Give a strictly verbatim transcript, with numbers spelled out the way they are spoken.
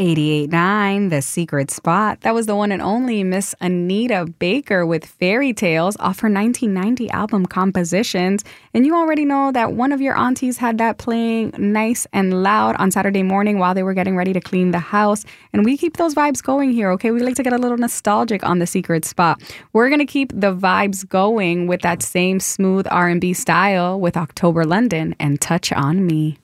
eighty-eight point nine, The Secret Spot. That was the one and only Miss Anita Baker with Fairy Tales off her nineteen ninety album Compositions. And you already know that one of your aunties had that playing nice and loud on Saturday morning while they were getting ready to clean the house. And we keep those vibes going here, okay? We like to get a little nostalgic on The Secret Spot. We're going to keep the vibes going with that same smooth R and B style with October London and Touch on Me.